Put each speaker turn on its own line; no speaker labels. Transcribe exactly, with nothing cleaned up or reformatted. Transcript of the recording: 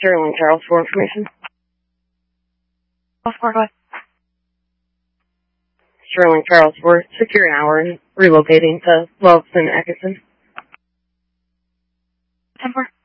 Sterling Charles for information.
Four, go ahead.
Sterling Charles for secure an hour and relocating to Loveson Atkinson.
ten four.